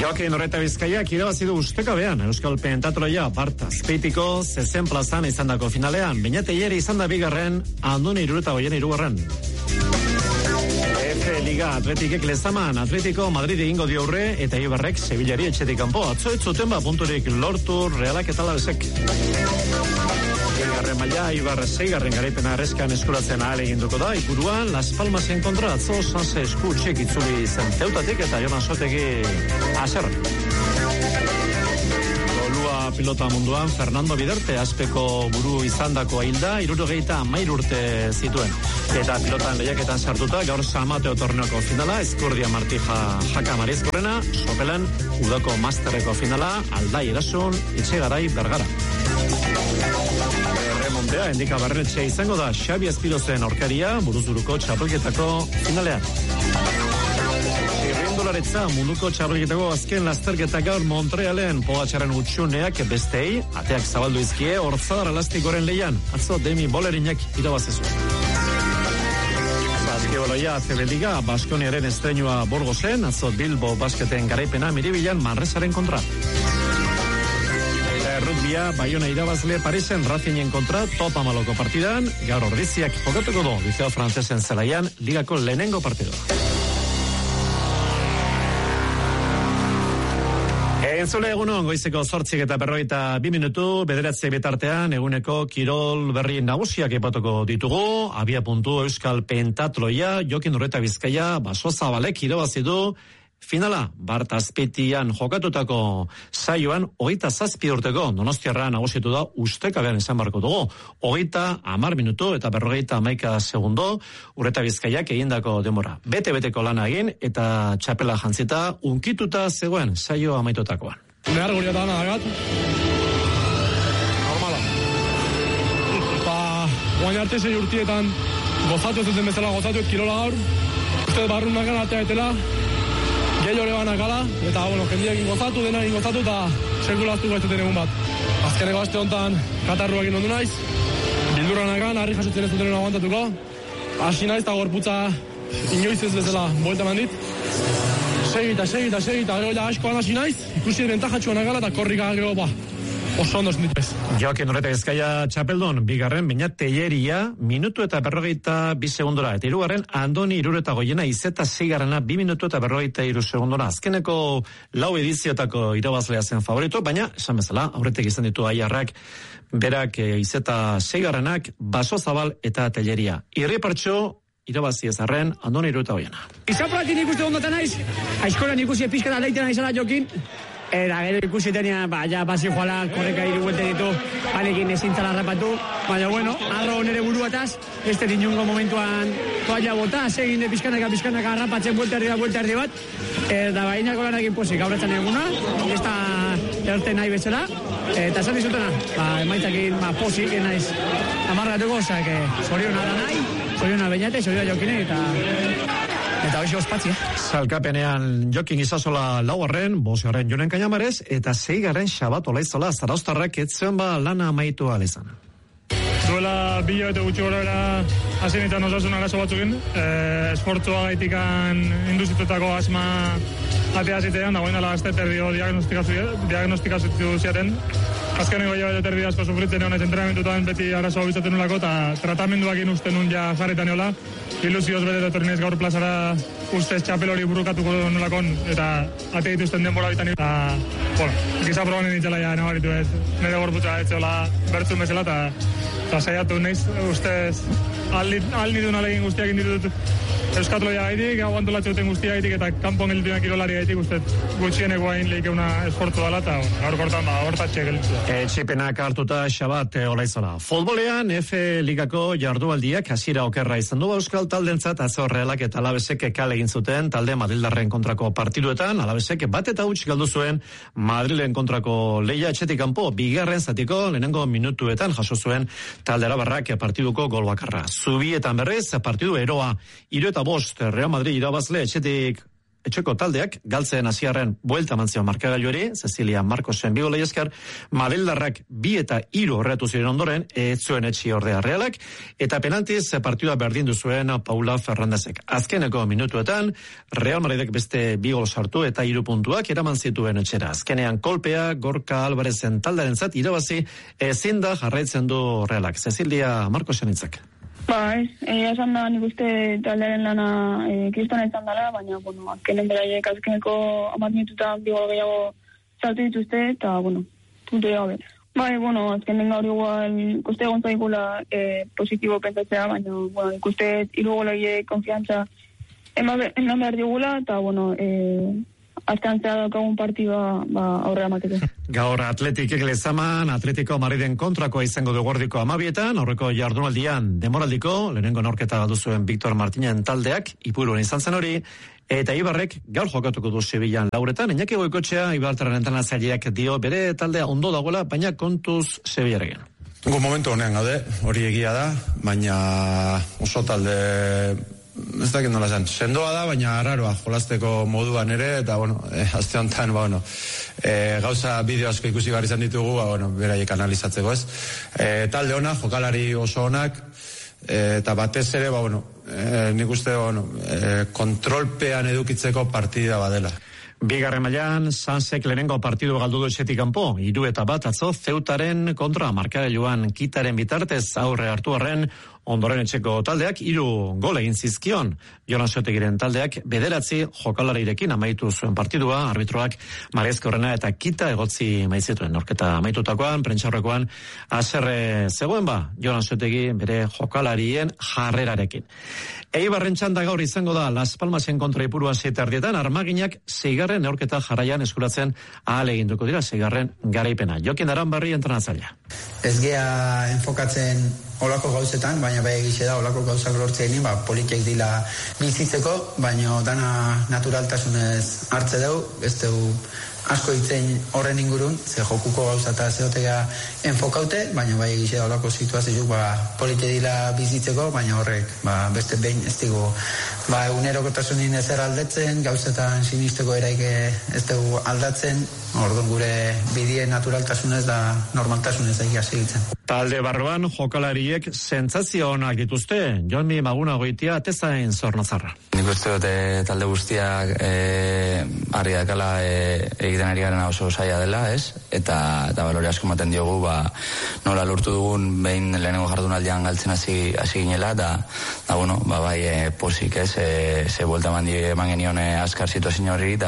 Jokin Urreta Bizkaiak irabazi du ustekabean Euskal Pentatloia Bart Azpeitiko zezen plazan izandako finalean. Beñat Eieri izan da bigarren, Andoni Iruretagoien hirugarren. Liga Atletikek Lezaman Atletico Madrid egingo dio aurre eta Eibarrek Sevillari etxetik kanpo. Atzo ez zuten punturik lortu Realak eta Alavesek. Bigarren maila Eibar 6. garaipena erreskan eskuratzen ahaleginduko da. Ipuruan Las Palmasen kontra atzo Sanse Eskutxek itzuli zen Ceutatik eta Jonan Sotegi haserra. Pilota munduan Fernando Bidarte azpeko buru izandako hilda 73 urte zituen. Eta pilotan lehiaketan sartuta gaur San Mateo torneoko finala, Eskurdia Martija Jaka Marizkorrena, Sopelen udako masterreko finala, Aldai Erasun, Etxegarai Bergara. Remontea Endika Barrenetxe izango da Xabi Espirozen aurkaria buruzuruko txapelketako finalean. Dolaretza munduko txapelketako azken lasterketa gaur Montrealen Pogačarren utxuneak bestei, ateak zabaldu izkie Hortzadar elastikoren leian, atzo Demi Bolerinek irabazi zuen. Basketboloia ACB Liga, Baskoniaren estreinua Burgosen, atzo Bilbo basketen garaipena Miribilan Manresaren kontra. Eta errutbia Baiona irabazle Parisen Racingen kontra top 10 partidan, gaur ordiziak jokatuko du Liceo Frantsesen zelaian ligako lehenengo partidoa. Entzule egunon, goizeko 8:42 minutu, bederatzi bitartean, eguneko kirol berri nagusiak epatuko ditugu, abia puntu Euskal Pentatloia, Jokin Urreta Bizkaia, Baso Zabalek irabazi du, finala, Bart Azpeitian jokatutako saioan, 27 urteko, Donostiarra nagusitu da, ustekabean izan barko dugu, 30 minutu eta 51 segundo, Urreta Bizkaiak egindako denbora. Bete-beteko lana egin, eta txapela jantzita, unkituta zegoen saio amaitutakoan. Behar guria da nadagat. Normala. Guain arte 6 urtietan, gozatu ez duten bezala gozatu, kirola gaur, uste barrun nagan atea etela, gehi hori banakala, eta, jendiekin gozatu, dena egin gozatu, eta sekulaztu gaiztuten egun bat. Azkeneko aste honetan, katarruak egin ondu naiz, bildurra nagan, harri jasotzen ez duten aguantatuko, hasi naiz, eta gorputza inoiz ez bezala, buelta mandit, segita, gero ja askoan hasi naiz, ikusi bentajatxua nagala, eta korrika gero, oso ondo zenditu ez. Jokin Urreta Bizkaia txapeldon, bigarren, Beñat Teieria, minutu eta 52 segundora. Eta hirugarren, Andoni Iruretagoiena, izeta 6. 2 minutu eta 53 segundora. Azkeneko lau ediziotako irabazlea zen favorito, baina, esan bezala, aurretek izan ditu aiarrak, berak izeta 6. Baso Zabal eta Teieria. Irripartxo, irabazi ezarren, Andoni Iruretagoiena. Izan pratin ikuste ondatan naiz, aizkoran ikusi epizkata leiten naizala Jokin, eta gero ikusi tenean, basi joala, korreka iruguelte ditu, panekin ezintzala rapatu, baina arro nere buruataz, ez inungo momentuan toalla bota, segin de pizkanaka rapatzen buelta erdi bat, eta bainako lanakin pozik, aurretzen eguna, ez da erte nahi bezala, eta esan dizutena, emaitzakin pozik, naiz amarratuko, zoriona da nahi, zoriona Beñate, zoriona Jokine, eta hoxe ospatzi, Salkapenean Jokin Izasola 4. 5. Jonen Kainamarez, eta 6. Xabat Olaizola Zarauztarrak etzen lana amaitu alizan. Duela 2 hilabete gutxi gora bera hasenetan osasun arazo batzukin, esfortzua gaitikan induzitutako asma atea zitean, dagoen dela azteterdio diagnostikatu ziaten. Azkeneko hilabete terdi asko sufritzen egon ez entrenamentutan beti arazoa bizaten nolako, eta tratamenduakin uste nun ja jarretan eola. Ilusioz bete tornez gaur plazara ustez txapel hori burrukatuko nolakon, eta ate dituzten denbora bitan. Eta, giza probanen nintzela ja nabaritu ez, nire gorputza ez zeola bertzun bezala, eta saiatu nahiz ustez aldi duen alegin guztiak inditut Euskatloia gaitik, aguantolatxe duten guztia gaitik, eta kanpon gelituenak kirolari gaitik, uste gutxieneko hain lehikeuna esfortu dala, eta gaur kortan hortatxe gelitu. Txipenak hartuta Xabat Olaizola. Futbolean, F Ligako jardualdiak hasiera okerra izan du Euskal taldentzat, atzo Realak eta Alavesek kale egin zuten talde Madrildarren kontrako partiduetan, Alavesek bat eta huts galdu zuen Madrilen kontrako lehia etxetik kanpo, bigarren zatiko lehenengo minutuetan jaso zuen talde arabarrak partiduko gol bakarra. Zubietan berrez, partidu eroa, 3-5 Real Madrid irabazle etxetik etxeko taldeak, galtzen hasiarren buelta mantzio markagailuari, Cecilia Marcosen bi golei esker, Madrildarrak 2 eta 3 horretu ziren ondoren, ez zuen etxi ordea Realak, eta penaltiz partida berdindu zuen Paula Fernandezek. Azkeneko minutuetan, Real Madridek beste 2 gol sartu eta 3 puntuak eraman zituen etxera. Azkenean kolpea, Gorka Alvarezen taldearentzat irabazi ezin da jarraitzen du Realak. Cecilia Marcosen hitzak. Esan da nik uste taldearen lana kristona izan dela, baina, azkenen beraiek azkeneko 10 minututan 2 gol gehiago sartu dituzte, eta, puntu gabe. Azkenen gaur igual ikuste egon zaigula positibo pentsatzea, baina, ikuste 3 golei konfiantza eman behar digula, eta, azkantzea daukagun partidua aurrera mateko. Gaur Atletikek Lezaman, Atletico Madriden kontrakoa izango du gordiko 12etan, aurreko jardunaldian demoraldiko, lehenengo norketa galdu zuen Victor Martinen taldeak, Ipuruen izan zen hori, eta Ibarrek gaur jokatuko du Sevillan lauretan, Iñaki Goikoetxea, Ibartarren entrenatzaileak dio bere taldea ondo dagoela, baina kontuz Sevillarekin. Momentu honean gaude, hori egia da, baina oso talde ez dakit nola zen, sendoa da, baina arraroa jolasteko moduan ere, eta, azte honetan, gauza bideo asko ikusi behar izan ditugu, beraiek analizatzeko, ez? Talde ona, jokalari oso onak, eta batez ere, nik uste, kontrolpean edukitzeko partida badela. Bigarren mailan, Sansek lehenengo partidu galdu du etxetik kanpo, 3-1 atzo Ceutaren kontra markagailuan Kitaren bitartez aurre hartu arren, ondoren etxeko taldeak 3 gol egin zizkion. Jonas Otegiren taldeak 9 jokalarirekin amaitu zuen partidua, arbitroak Marezko Horrena eta Kita egotzi maitzituen. Norketa amaitutakoan, prentxaurrekoan, haserre zegoen Jonas Otegi bere jokalarien jarrerarekin. Eibarren txanda gaur izango da Las Palmasen kontra Ipurua 7:00 Armaginak 6. neurketa jarraian eskuratzen ahaleginduko dira 6. garaipena. Jokin Aranbarri entrenatzailea. Ez gea enfokatzen olako gauzetan, baina bai egize da olako gauzak lortzein, politek dila bizitzeko, baina dana naturaltasunez hartze dugu, ez dugu asko hitzein horren ingurun, ze jokuko gauza eta zehotega enfokaute, baina bai egize da olako situazioak politek dila bizitzeko, baina horrek beste behin ez dugu egunerokotasunin ezer aldatzen, gauzetan sinisteko eraike ez dugu aldatzen, orduan gure bidien naturaltasunez da normaltasunez egia segitzen. Talde barruan jokalariek sentsazio onak dituzte. Jonmi Magunagoitia atezain Zornozarra. Nik uste dute talde guztiak argi dakala egiten ari garen oso zaila dela, ez? Eta balore asko ematen diogu, nola lortu dugun behin lehenengo jardunaldian galtzen hasi ginela, eta bai posik, ez? Ze buelta eman genion azkar situazio horri,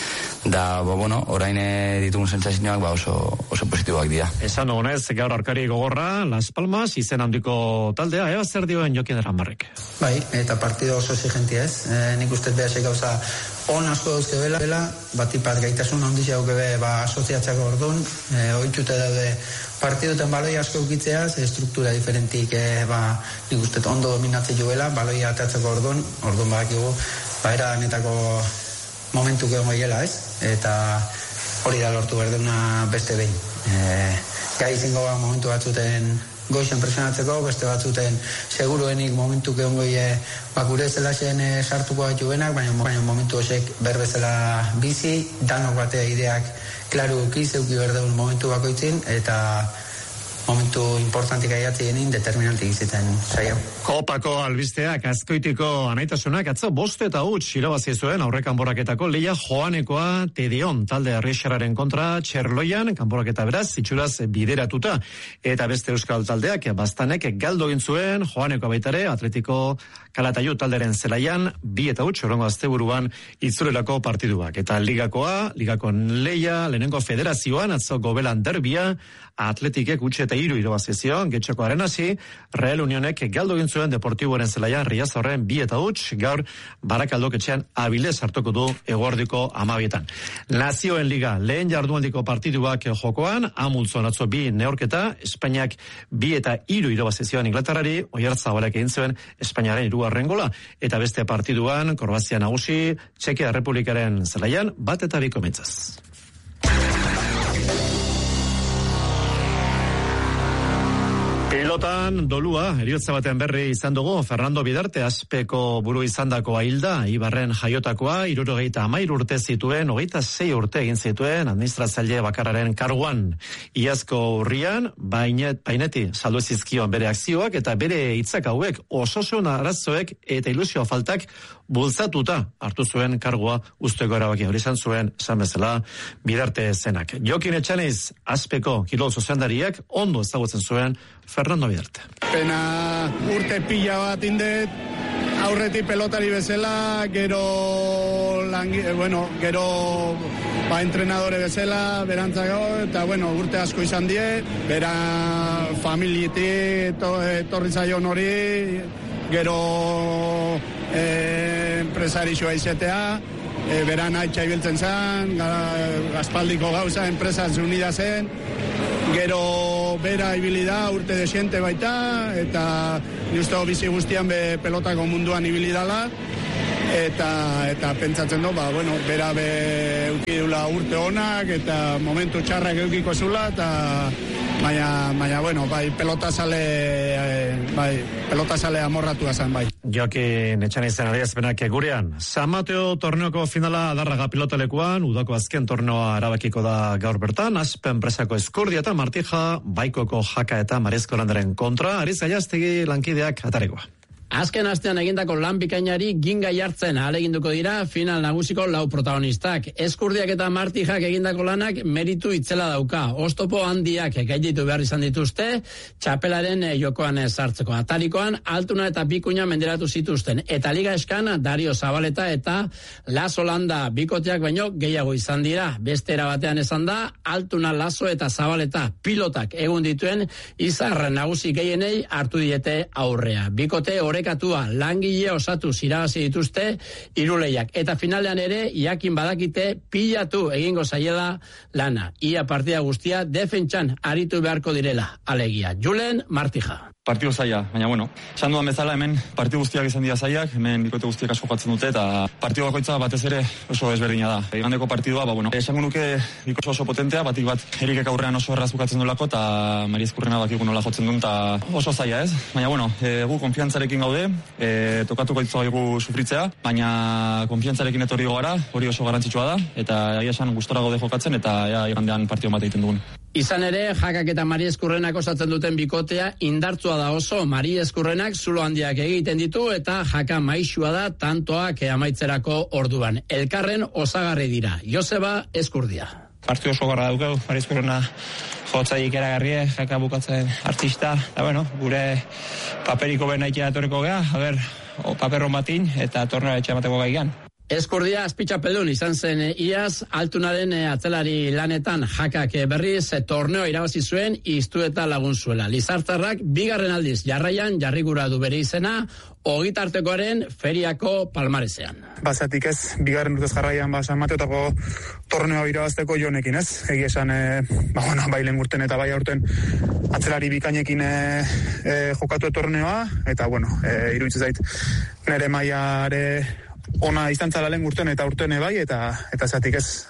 da orain ditugun sentsazioak oso positiboak dira. Esan dugunez, gaur arkari gogorra, Las Palmas, izen handiko taldea, eba zer dioen Jokin Aranbarrek? Bai, eta partido oso exigentia, ez? Nik uste behasek gauza on asko dauzke bela, batipat gaitasun ondizia aukebe asoziatzako orduan, oitxute daude partiduten baloi asko eukitzea, struktura diferentik nik uste ondo dominatzen joela, baloi atatzeko orduan badakigu, eradanetako momentu gehiago hiela, ez? Eta hori da lortu berduna beste behin. Gai izango momentu batzuten goizen presionatzeko, beste batzuten seguruenik momentu gehiago gure zelaxen sartuko bat jubenak, baina momentu hosek berbezela bizi, danok batea ideak klaru ukiz, euki berdeun momentu bakoitzin, eta momentu importantik aiatzienin determinantik iziten saio. Kopako albisteak Azkoitiko anaitasunak atzo 5-8 irabazi zuen aurre kanporaketako leia Joanekoa Tedion talde Arrixarraren kontra Txerloian kanporaketa beraz itxuraz bideratuta eta beste euskal taldeak Bastanek galdu egin zuen Joanekoa baitare Atletico Calatayud talderen zelaian 2-8 horrengo asteburuan itzulelako partiduak eta ligako leia lehenengo federazioan atzo Gobelan derbia Atletikek 8-3 irabazi zion Getxoko Arenasi Real Unionek galdu egin zuen Deportiboaren zelaian Riazorren 2-8 gaur Barakaldok etxean Abilez hartuko du eguerdiko 12etan. Nazioen Liga lehen jardunaldiko partiduak jokoan Amultzon atzo 2 neorketa Espainiak 2-3 irabazi zion Inglaterrari Oiartzabalek egin zuen Espainiaren 3. gola eta beste partiduan Kroazia nagusi Txekia Errepublikaren zelaian 1-2 komentzaz. Pilotan dolua, eriotza baten berri izan dugu, Fernando Bidarte Azpeko buru izandakoa hilda, Ibarren jaiotakoa, 73 urte zituen, 26 urte egin zituen, administratzaile bakarraren karguan. Iazko urrian, baineti saldu zizkion bere akzioak, eta bere hitzak hauek osasun arazoek eta ilusio faltak bultzatuta hartu zuen kargua usteko erabaki hori izan zuen, esan bezala, Bidarte zenak. Jokin Etxaniz, Azpeko kirol zuzendariak ondo ezagutzen zuen Fernando Bidarte. Pena urte pila bat indet, aurretik pelotari bezala, gero entrenadore bezala, berantzako, eta urte asko izan die, bera familieti etorri zaion hori, gero enpresarixoa izetea, beran haitxa ibiltzen zen, aspaldiko gauza, enpresas unida zen, gero bera ibili da urte desiente baita, eta justo bizi guztian pelotako munduan ibili dala, eta pentsatzen du, bera eukidula urte onak, eta momentu txarrak eukiko zula, eta bai, pelotazale amorratua zen, bai. Jokin Etxanizen adierazpenak gurean. San Mateo torneoko finala Adarraga pilotalekuan, udako azken torneoa erabakiko da gaur bertan, Aspe enpresako Eskurdia eta Martija, Baikoko Jaka eta Marezko Landaren kontra, Ariz Gaiastegi lankideak atarekoa. Azken astean egindako lan bikainari ginga jartzen ahaleginduko dira final nagusiko 4 protagonistak. Eskurdiak eta Martijak egindako lanak meritu itzela dauka. Oztopo handiak gainditu behar izan dituzte, txapelaren jokoan sartzeko. Atarikoan, Altuna eta Bikuña menderatu zituzten. Eta Liga Eskan, Dario Zabaleta eta Lazo Landa bikoteak baino gehiago izan dira. Beste era batean esan da, Altuna, Lazo eta Zabaleta pilotak egun dituen izar nagusi gehienei hartu diete aurrea. Bikote orekatua langile osatu irabazi dituzte hiruleiak. Eta finalean ere, jakin badakite pilatu egingo zaiela lana. Ia partida guztia defentsan aritu beharko direla. Alegia, Julen Martija. Partido zaila, baina esan dudan bezala hemen partidu guztiak izan dira zailak, hemen bikote guztiak asko jokatzen dute, eta partidu bakoitza batez ere oso ezberdina da. Igandeko partidua, esango nuke bikote oso potentea, batik bat Erikek aurrean oso erraz bukatzen duelako, eta Mari Ezkurrena bakigu nola jotzen duen, eta oso zaila ez. Baina gu konfiantzarekin gaude, tokatuko ditzu gaigu sufritzea, baina konfiantzarekin etorri gara, hori oso garrantzitsua da, eta egia esan gustora gaude jokatzen, eta igandean partidu bat egiten dugun. Izan ere, Jakak eta Mari Ezkurrenak osatzen duten bikotea indartsua da oso. Mari Ezkurrenak zulo handiak egiten ditu eta Jaka maixua da tantoak amaitzerako orduan. Elkarren osagarri dira. Joseba Ezkurdia. Partidu oso garra daukau, Mari Ezkurrena jotzaik eragarrie, Jaka bukatzen artista. Eta gure paperiko benaitea etorriko gea, paperron batin eta tornea etxamateko gaigan. Eskurdia azpitxapeldun izan zen iaz, Altunaren atzelari lanetan Jakak berriz torneo irabazi zuen iztu eta lagun zuela. Lizartzarrak bigarren aldiz jarraian jarrigura du bere izena, ogitartekoaren feriako palmarezean. Bazatik ez, bigarren urtez jarraian San Mateotako torneo irabazteko jonekin ez. Egia esan, bailen urten eta bai aurten atzelari bikainekin jokatu torneoa, eta iruditzen zait nire maiare ona izan zala lehen urten eta urten bai, eta zatik ez,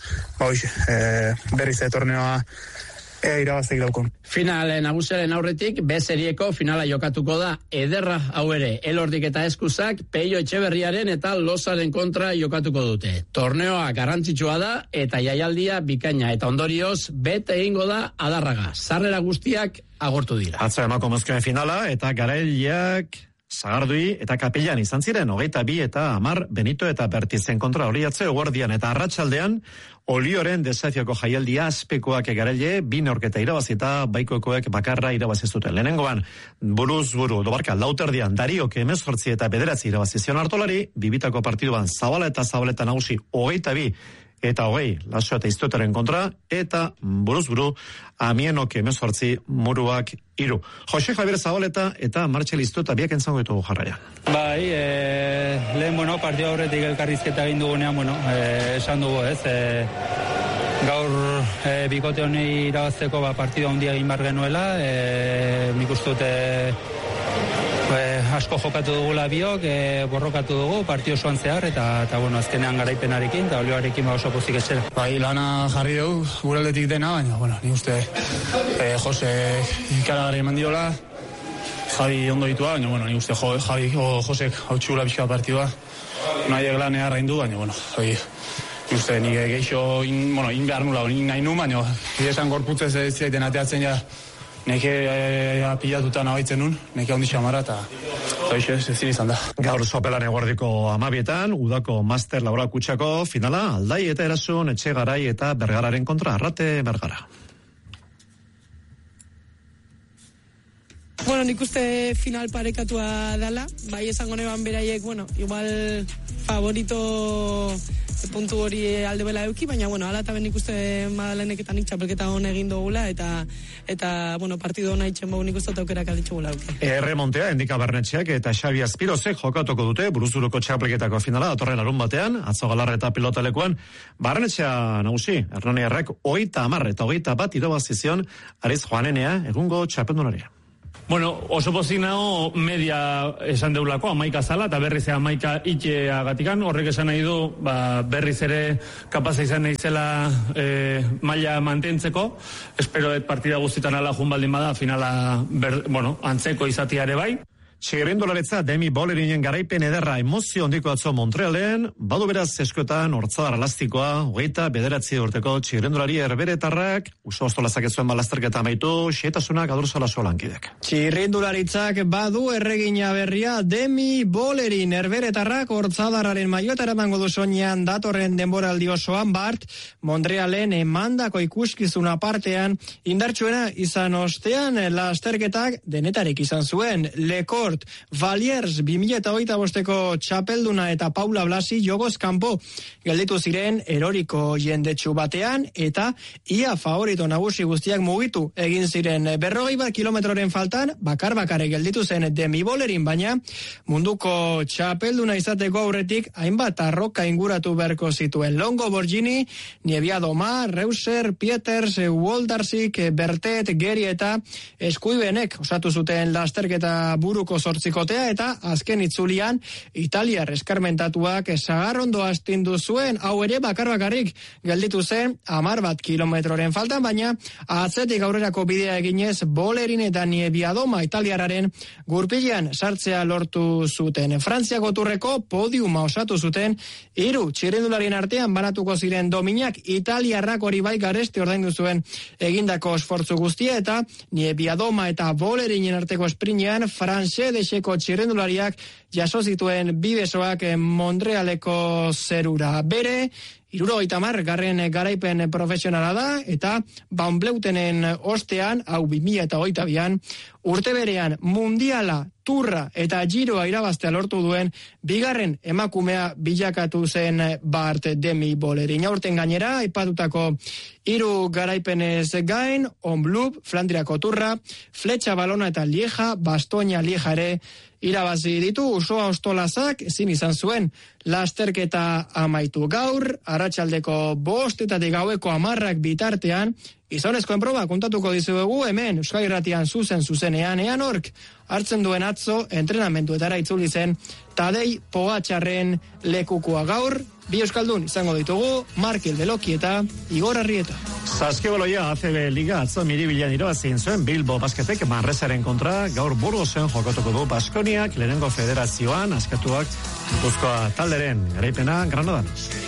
berriz torneoa irabazteik daukon. Final nagusiaren aurretik, B-serieko finala jokatuko da, ederra hau ere, Elordik eta Eskuzak, Peio Etxeberriaren eta Lozaren kontra jokatuko dute. Torneoa garrantzitsua da, eta jaialdia bikaina, eta ondorioz, bete egingo da Adarraga. Sarrera guztiak agortu dira. Atzo emako mozkoen finala, eta garailiak Sagardui eta Kapellan izan ziren, 22 eta 10 Benito eta Bertizen kontra hori atzeo guardian eta arratsaldean Olioren desafioko jaialdia Azpekoak garaile, 2 neurketa irabazita, Baikokoek bakarra irabazi zuten. Lehenengoan, buruz buru, dobarka, lauterdian, Dariok 18 eta 9 irabazi zion hartolari, bibitako partiduan Zabaleta nagusi 22 eta 20 Laso eta Iztuetaren kontra, eta buruz buru, Amienok 18 Muruak 3. Jose Javier Zabaleta eta Martxel Iztueta biak entzango ditugu jarraian. Bai, lehen, partida horretik elkarrizketa egin dugunean, esan dugu, ez, gaur bikote honei irabazteko partida handia egin bar genuela, nik uste dut asko jokatu dugula biok, borrokatu dugu, partio osoan zehar, eta bueno, azkenean garaipenarekin, eta olioarekin oso pozik etxera. Bai, lana jarri dugu, gure aldetik dena, baina, bueno, ni uste Jose ikaragarri eman diola, Javi ondo ditua, baina, bueno, ni uste Javi Josek hau txula pixka partidua, nahi eglanea arraindu, baina, bueno, ni uste nik geixo, in behar nula, in nahi nu, baina, esan gorputzez ez zaiten ateatzen ja, neke pilatuta nabaitzen nun, neke handi xamara, eta ezin izan da. Gaur Sopelan eguerdiko 12etan, udako Master Laboral Kutxako finala, Aldai eta Erasun, Etxegarai eta Bergararen kontra, Arrate Bergara. Bueno, nik uste final parekatua dala, bai esango neban beraiek, bueno, igual favorito puntu hori alde bela euki, baina, bueno, ala eta ben nik uste Madaleneketan itxapelketa hon egin dugula, eta bueno, partidu hona itxen bau nik uste aukerak alditxu gula euki. Montea, Endika Bernetxeak eta Xabi Azpirozek jokatuko dute, buruzuruko txapelketako finala, datorren larun batean, atzo Galarra eta pilotalekuan, Barnetxea nagusi, Hernaniarrek 30 eta 21 irabazizion, Ariz Joanenea, egungo txapeldunaria. Bueno, oso pozik nago media esan deulako, 11 zala, eta berriz 11 itxeagatikan, horrek esan nahi du, berriz ere kapaza izan naizela maila mantentzeko, espero partida guztitan ala jun baldin bada, finala, antzeko izatiare bai. Txirrindularitza Demi Bolerinen garaipen ederra emozio ondiko atzo Montrealen, badu beraz eskuetan hortzadar elastikoa, 29 urteko txirrindulari herberetarrak, uso ostolazak ezuen balazterketa amaitu, xeetasunak adurzala solankidek. Txirrindularitzak badu erregina berria Demi Bolerin herberetarrak hortzadarraren mailota eramango du soinean datorren denboraldi osoan Bart, Montrealen emandako ikuskizuna partean, indartsuena izan ostean lasterketak denetarik izan zuen, Lekor Valiers 2025ko txapelduna eta Paula Blasi jogoz kanpo gelditu ziren eroriko jendetsu batean eta ia favorito nagusi guztiak mugitu egin ziren 40 kilometroren faltan bakar-bakare gelditu zen Demi Bolerin, baina munduko txapelduna izateko aurretik hainbat arroka inguratu beharko zituen Longo Borgini, Nieviado Mar, Reuser, Pieters, Woldarsik, Bertet, Geri eta Eskuibenek osatu zuten lasterketa buruko zortzikotea eta azken itzulian italiar eskarmentatuak Sagarrondo astindu zuen, hau ere bakar-bakarrik gelditu zen 11 kilometroren faltan, baina atzetik aurrerako bidea eginez Bolerin eta Nieviadoma italiararen gurpilean sartzea lortu zuten. Frantziako turreko podiuma osatu zuten 3 txirrindularien artean banatuko ziren dominak italiarrak hori bai garesti ordaindu zuen egindako esfortzu guztia eta Nieviadoma eta Bolerinen arteko esprinean Deseko txirrendulariak jaso zituen bidesoak Montrealeko zerura. Bere 70 garaipen profesionala da eta Van Bleutenen ostean, hau 2022an, urte berean mundiala, turra eta giroa irabaztea lortu duen bigarren emakumea bilakatu zen Bart Demi Bolerin. Aurten gainera, aipatutako 3 garaipenez gain, Omloop, Flandriako turra, Fletxa Balona eta Lieja, Bastoña Lieja ere irabazi ditu. Usoa Ostolazak ezin izan zuen lasterketa amaitu. Gaur, arratsaldeko 5 eta gaueko 10 bitartean, gizonezkoen proba kontatuko dizuegu hemen Euskal Irratian zuzenean, ean hork hartzen duen atzo entrenamenduetara itzuli zen Tadej Pogačarren lekukoa. Gaur, bi euskaldun izango ditugu, Markel Deloki eta Igor Arrieta. Saskibaloia ACB Liga atzo Miribilan irabazien zuen Bilbo Basketek Manresaren kontra, gaur Burgosen jokatuko du Baskoniak lehenengo federazioan askatuak Gipuzkoa talderen garaipena Granadan.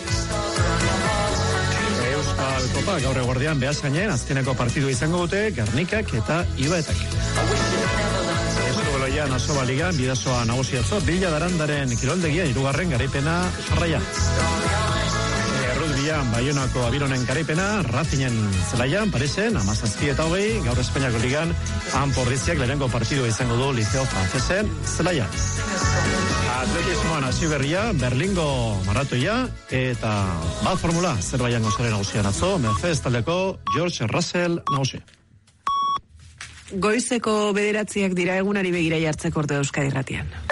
Euskal Kopa gaur eguerdian Beasainen azkeneko partidu izango dute Gernikak eta Ibaetak. Eskubeloia Nasoba Ligan bidazoa nagusiatzo Bila Darandaren kiroldegia 3. garaipena jarraia. Errutbian Baionako Abironen garaipena Racingen zelaian Parisen 17-20 gaur Espainiako Ligan Anporriziak lehenengo partidu izango du Liceo Francesen zelaian. Atletismoan hasi berria, Berlingo maratoia eta bat formula Zerbaian gozaren nagusian atzo, Mercedes taldeko George Russell nagusi. Goizeko 9 dira egunari begira jartzeko ordu Euskadi Irratian.